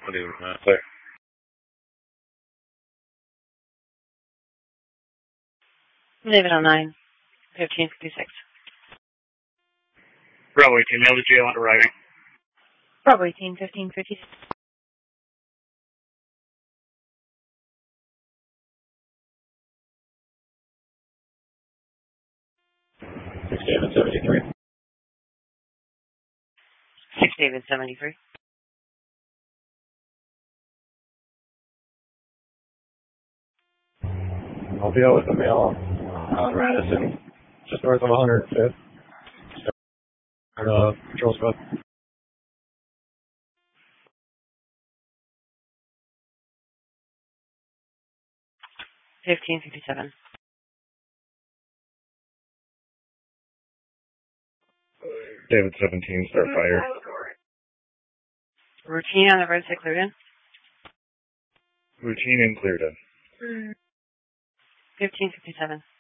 Clear. David on 9, 1556. Bravo 18, mail to jail on arriving. Bravo 18, 1556. David 73. 6 David 73. I'll be out with the mail on Radisson, just north of 105th. Patrol spot. 1557. David 17, start fire. Routine on the roadside cleared in. Routine and cleared in. 1557.